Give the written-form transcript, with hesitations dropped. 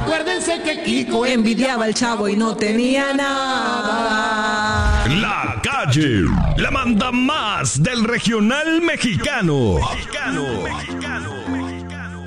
Acuérdense que Kiko envidiaba al Chavo y no tenía nada. La Calle, la manda más del regional mexicano.